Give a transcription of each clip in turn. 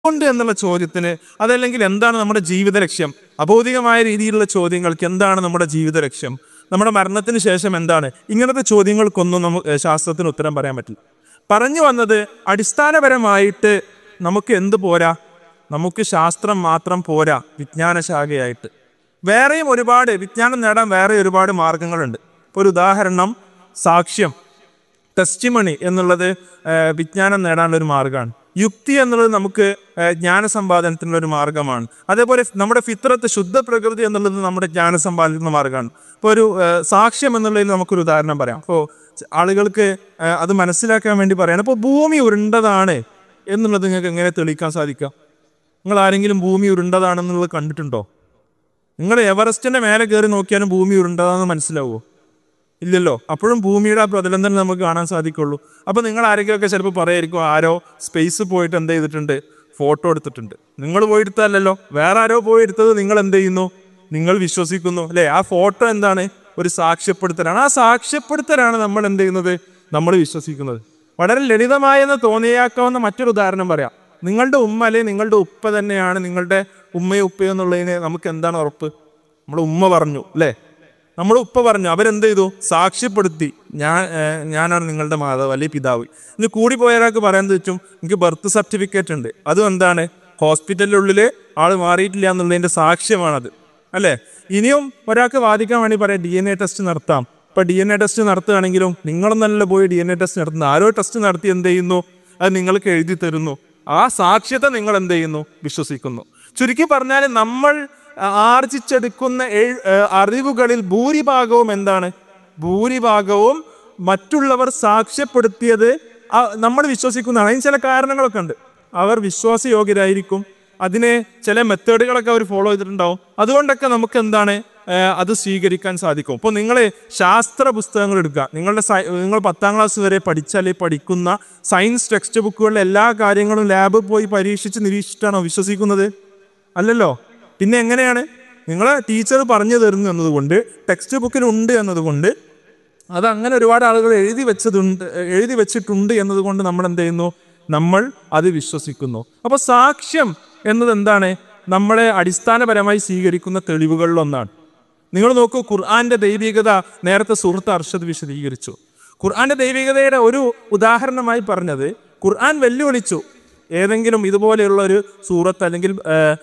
കൊണ്ട് എന്നുള്ള ചോദ്യത്തിന്, അതല്ലെങ്കിൽ എന്താണ് നമ്മുടെ ജീവിത ലക്ഷ്യം, അബൗദികമായ രീതിയിലുള്ള ചോദ്യങ്ങൾക്ക് എന്താണ് നമ്മുടെ ജീവിത ലക്ഷ്യം, നമ്മുടെ മരണത്തിന് ശേഷം എന്താണ്, ഇങ്ങനത്തെ ചോദ്യങ്ങൾക്കൊന്നും നമുക്ക് ശാസ്ത്രത്തിന് ഉത്തരം പറയാൻ പറ്റില്ല. പറഞ്ഞു വന്നത് അടിസ്ഥാനപരമായിട്ട് നമുക്ക് എന്ത് പോരാ, നമുക്ക് ശാസ്ത്രം മാത്രം പോരാ. വിജ്ഞാനശാഖയായിട്ട് വേറെയും ഒരുപാട് വിജ്ഞാനം നേടാൻ വേറെ ഒരുപാട് മാർഗങ്ങളുണ്ട്. ഇപ്പോൾ ഒരു ഉദാഹരണം, സാക്ഷ്യം, ടെസ്റ്റിമണി എന്നുള്ളത് വിജ്ഞാനം നേടാനുള്ള ഒരു മാർഗമാണ്. യുക്തി എന്നുള്ളത് നമുക്ക് ജ്ഞാനസമ്പാദനത്തിനുള്ള ഒരു മാർഗമാണ്. അതേപോലെ നമ്മുടെ ഫിത്രത്ത്, ശുദ്ധ പ്രകൃതി എന്നുള്ളത് നമ്മുടെ ജ്ഞാനസമ്പാദനത്തിനുള്ള മാർഗമാണ്. ഇപ്പോൾ ഒരു സാക്ഷ്യം എന്നുള്ളതിൽ നമുക്കൊരു ഉദാഹരണം പറയാം. അപ്പോൾ ആളുകൾക്ക് അത് മനസ്സിലാക്കാൻ വേണ്ടി പറയാണ്. ഇപ്പോൾ ഭൂമി ഉരുണ്ടതാണ് എന്നുള്ളത് നിങ്ങൾക്ക് എങ്ങനെ തെളിയിക്കാൻ സാധിക്കാം? നിങ്ങൾ ആരെങ്കിലും ഭൂമി ഉരുണ്ടതാണെന്നുള്ളത് കണ്ടിട്ടുണ്ടോ? നിങ്ങൾ എവറസ്റ്റിന്റെ മേലെ കയറി നോക്കിയാലും ഭൂമി ഉരുണ്ടതാണെന്ന് മനസ്സിലാവുമോ? ഇല്ലല്ലോ. അപ്പോഴും ഭൂമിയുടെ ആ പ്രതലം തന്നെ നമുക്ക് കാണാൻ സാധിക്കുള്ളൂ. അപ്പോൾ നിങ്ങൾ ആരെങ്കിലുമൊക്കെ ചിലപ്പോൾ പറയായിരിക്കും, ആരോ സ്പേസ് പോയിട്ട് എന്ത് ചെയ്തിട്ടുണ്ട്, ഫോട്ടോ എടുത്തിട്ടുണ്ട്. നിങ്ങൾ പോയി എടുത്തല്ലോ, വേറെ ആരോ പോയി എടുത്തത് നിങ്ങൾ എന്ത് ചെയ്യുന്നു, നിങ്ങൾ വിശ്വസിക്കുന്നു, അല്ലേ? ആ ഫോട്ടോ എന്താണ്, ഒരു സാക്ഷ്യപ്പെടുത്തലാണ്. ആ സാക്ഷ്യപ്പെടുത്തലാണ് നമ്മൾ എന്ത് ചെയ്യുന്നത്, നമ്മൾ വിശ്വസിക്കുന്നത്. വളരെ ലളിതമായെന്ന് തോന്നിയാക്കാവുന്ന മറ്റൊരു ഉദാഹരണം പറയാം. നിങ്ങളുടെ ഉമ്മ അല്ലെ നിങ്ങളുടെ ഉപ്പ തന്നെയാണ് നിങ്ങളുടെ ഉമ്മയോ ഉപ്പയോ എന്നുള്ളതിന് നമുക്ക് എന്താണ് ഉറപ്പ്? നമ്മുടെ ഉമ്മ പറഞ്ഞു, അല്ലേ? നമ്മുടെ ഉപ്പ പറഞ്ഞു, അവരെന്ത് ചെയ്തു, സാക്ഷ്യപ്പെടുത്തി, ഞാനാണ് നിങ്ങളുടെ മാതാവ് അല്ലെങ്കിൽ പിതാവ്. ഇനി കൂടി പോയ ഒരാൾക്ക് പറയാൻ വെച്ചും, എനിക്ക് ബർത്ത് സർട്ടിഫിക്കറ്റ് ഉണ്ട്, അതും എന്താണ്, ഹോസ്പിറ്റലിനുള്ളിൽ ആൾ മാറിയിട്ടില്ല എന്നുള്ളതിൻ്റെ സാക്ഷ്യമാണത്, അല്ലേ? ഇനിയും ഒരാൾക്ക് വാദിക്കാൻ വേണ്ടി പറയാം, DNA ടെസ്റ്റ് നടത്താം. ഇപ്പം DNA ടെസ്റ്റ് നടത്തുകയാണെങ്കിലും നിങ്ങളൊന്നല്ല പോയി DNA ടെസ്റ്റ് നടത്തുന്നത്, ആരോ ടെസ്റ്റ് നടത്തി എന്ത് ചെയ്യുന്നു, അത് നിങ്ങൾക്ക് എഴുതി തരുന്നു. ആ സാക്ഷ്യത്തെ നിങ്ങൾ എന്ത് ചെയ്യുന്നു, വിശ്വസിക്കുന്നു. ചുരുക്കി പറഞ്ഞാൽ നമ്മൾ ആർജിച്ചെടുക്കുന്ന അറിവുകളിൽ ഭൂരിഭാഗവും എന്താണ്, ഭൂരിഭാഗവും മറ്റുള്ളവർ സാക്ഷ്യപ്പെടുത്തിയത് നമ്മൾ വിശ്വസിക്കുന്നതാണ്. അതിന് ചില കാരണങ്ങളൊക്കെ ഉണ്ട്. അവർ വിശ്വാസയോഗ്യരായിരിക്കും, അതിനെ ചില മെത്തേഡുകളൊക്കെ അവർ ഫോളോ ചെയ്തിട്ടുണ്ടാവും. അതുകൊണ്ടൊക്കെ നമുക്ക് എന്താണ്, അത് സ്വീകരിക്കാൻ സാധിക്കും. ഇപ്പോൾ നിങ്ങൾ ശാസ്ത്ര പുസ്തകങ്ങൾ എടുക്കുക, നിങ്ങൾ 10ാം ക്ലാസ് വരെ പഠിക്കുന്ന സയൻസ് ടെക്സ്റ്റ് ബുക്കുകളിലെ എല്ലാ കാര്യങ്ങളും ലാബിൽ പോയി പരീക്ഷിച്ച് നിരീക്ഷിച്ചിട്ടാണോ വിശ്വസിക്കുന്നത്? അല്ലല്ലോ. പിന്നെ എങ്ങനെയാണ്? നിങ്ങളെ ടീച്ചർ പറഞ്ഞു തരുന്നു എന്നതുകൊണ്ട്, ടെക്സ്റ്റ് ബുക്കിലുണ്ട് എന്നതുകൊണ്ട്, അതങ്ങനെ ഒരുപാട് ആളുകൾ എഴുതി വെച്ചിട്ടുണ്ട് എന്നതുകൊണ്ട് നമ്മൾ എന്ത് ചെയ്യുന്നു, നമ്മൾ അത് വിശ്വസിക്കുന്നു. അപ്പോൾ സാക്ഷ്യം എന്നത് എന്താണ്, നമ്മളെ അടിസ്ഥാനപരമായി സ്വീകരിക്കുന്ന തെളിവുകളിലൊന്നാണ്. നിങ്ങൾ നോക്കൂ, ഖുർആന്റെ ദൈവികത നേരത്തെ സുഹൃത്ത് അർഷദ് വിശദീകരിച്ചു. ഖുർആന്റെ ദൈവികതയുടെ ഒരു ഉദാഹരണമായി പറഞ്ഞത്, ഖുർആൻ വെല്ലുവിളിച്ചു ഏതെങ്കിലും ഇതുപോലെയുള്ള ഒരു സൂറത്ത് അല്ലെങ്കിൽ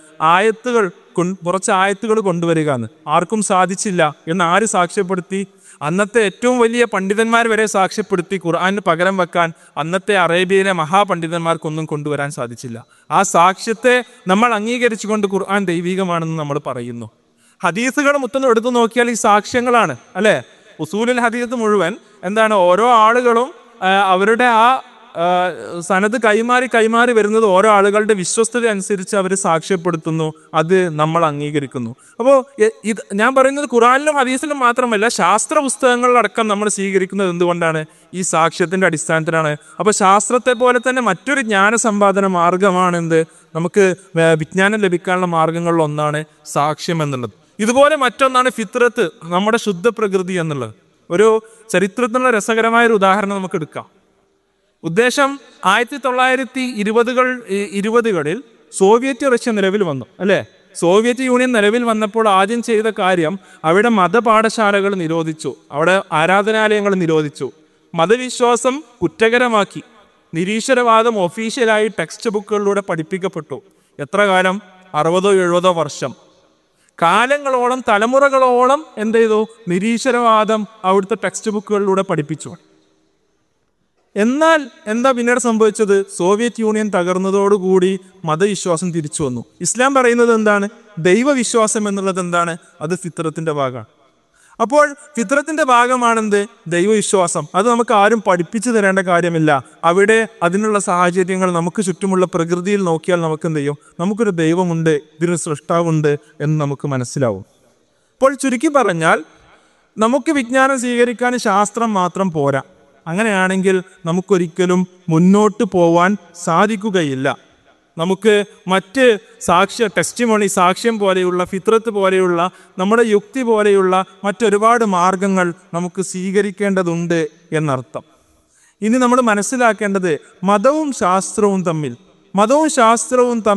കുറച്ച് ആയത്തുകൾ കൊണ്ടുവരിക എന്ന്. ആർക്കും സാധിച്ചില്ല എന്ന് ആര് സാക്ഷ്യപ്പെടുത്തി? അന്നത്തെ ഏറ്റവും വലിയ പണ്ഡിതന്മാർ വരെ സാക്ഷ്യപ്പെടുത്തി ഖുർആന് പകരം വെക്കാൻ അന്നത്തെ അറേബ്യയിലെ മഹാപണ്ഡിതന്മാർക്കൊന്നും കൊണ്ടുവരാൻ സാധിച്ചില്ല. ആ സാക്ഷ്യത്തെ നമ്മൾ അംഗീകരിച്ചുകൊണ്ട് ഖുർആൻ ദൈവികമാണെന്ന് നമ്മൾ പറയുന്നു. ഹദീസുകൾ മൊത്തം എടുത്തു നോക്കിയാൽ ഈ സാക്ഷ്യങ്ങളാണ്, അല്ലേ? ഉസൂലുൽ ഹദീസ് മുഴുവൻ എന്താണ്, ഓരോ ആളുകളും അവരുടെ ആ സനത് കൈമാറി വരുന്നത് ഓരോ ആളുകളുടെ വിശ്വസ്തത അനുസരിച്ച് അവർ സാക്ഷ്യപ്പെടുത്തുന്നു, അത് നമ്മൾ അംഗീകരിക്കുന്നു. അപ്പോൾ ഇത് ഞാൻ പറയുന്നത് ഖുർആനിലും ഹദീസിലും മാത്രമല്ല, ശാസ്ത്ര പുസ്തകങ്ങളിലടക്കം നമ്മൾ സ്വീകരിക്കുന്നത് എന്തുകൊണ്ടാണ്? ഈ സാക്ഷ്യത്തിന്റെ അടിസ്ഥാനത്തിലാണ്. അപ്പോൾ ശാസ്ത്രത്തെ പോലെ തന്നെ മറ്റൊരു ജ്ഞാനസമ്പാദന മാർഗമാണെന്ത്, നമുക്ക് വിജ്ഞാനം ലഭിക്കാനുള്ള മാർഗങ്ങളിൽ ഒന്നാണ് സാക്ഷ്യം എന്നുള്ളത്. ഇതുപോലെ മറ്റൊന്നാണ് ഫിത്രത്ത്, നമ്മുടെ ശുദ്ധ പ്രകൃതി എന്നുള്ളത്. ഒരു ചരിത്രത്തിനുള്ള രസകരമായൊരു ഉദാഹരണം നമുക്ക് എടുക്കാം. ഉദ്ദേശം 1920കളിൽ സോവിയറ്റ് റഷ്യ നിലവിൽ വന്നു, അല്ലേ? സോവിയറ്റ് യൂണിയൻ നിലവിൽ വന്നപ്പോൾ ആദ്യം ചെയ്ത കാര്യം, അവിടെ മതപാഠശാലകൾ നിരോധിച്ചു, അവിടെ ആരാധനാലയങ്ങൾ നിരോധിച്ചു, മതവിശ്വാസം കുറ്റകരമാക്കി, നിരീശ്വരവാദം ഒഫീഷ്യലായി ടെക്സ്റ്റ് ബുക്കുകളിലൂടെ പഠിപ്പിക്കപ്പെട്ടു. എത്ര കാലം? 60-70 വർഷം. കാലങ്ങളോളം, തലമുറകളോളം എന്ത് ചെയ്തു? നിരീശ്വരവാദം അവിടുത്തെ ടെക്സ്റ്റ് ബുക്കുകളിലൂടെ പഠിപ്പിച്ചു. എന്നാൽ എന്താ പിന്നീട് സംഭവിച്ചത്? സോവിയറ്റ് യൂണിയൻ തകർന്നതോടുകൂടി മതവിശ്വാസം തിരിച്ചു വന്നു. ഇസ്ലാം പറയുന്നത് എന്താണ്? ദൈവവിശ്വാസം എന്നുള്ളത് എന്താണ്? അത് ഫിത്രത്തിന്റെ ഭാഗമാണ്. അപ്പോൾ ഫിത്രത്തിന്റെ ഭാഗമാണെന്ത്? ദൈവവിശ്വാസം. അത് നമുക്ക് ആരും പഠിപ്പിച്ചു തരേണ്ട കാര്യമില്ല. അവിടെ അതിനുള്ള സാഹചര്യങ്ങൾ നമുക്ക് ചുറ്റുമുള്ള പ്രകൃതിയിൽ നോക്കിയാൽ നമുക്ക് എന്ത് ചെയ്യും? നമുക്കൊരു ദൈവമുണ്ട്, ഇതിനൊരു സൃഷ്ടാവുണ്ട് എന്ന് നമുക്ക് മനസ്സിലാവും. അപ്പോൾ ചുരുക്കി പറഞ്ഞാൽ, നമുക്ക് വിജ്ഞാനം സ്വീകരിക്കാൻ ശാസ്ത്രം മാത്രം പോരാ. അങ്ങനെയാണെങ്കിൽ നമുക്കൊരിക്കലും മുന്നോട്ട് പോവാൻ സാധിക്കുകയില്ല. നമുക്ക് മറ്റ് സാക്ഷ്യം പോലെയുള്ള, ഫിത്രത്ത് പോലെയുള്ള, നമ്മുടെ യുക്തി പോലെയുള്ള മറ്റൊരുപാട് മാർഗങ്ങൾ നമുക്ക് സ്വീകരിക്കേണ്ടതുണ്ട് എന്നർത്ഥം. ഇനി നമ്മൾ മനസ്സിലാക്കേണ്ടത്, മതവും ശാസ്ത്രവും തമ്മിൽ, മതവും ശാസ്ത്രവും